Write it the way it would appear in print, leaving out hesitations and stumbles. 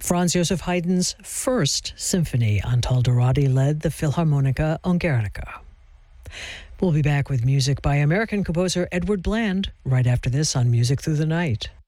Franz Joseph Haydn's first symphony. Antaldaradi led the Philharmonica Ungarische. We'll be back with music by American composer Edward Bland right after this on Music Through the Night.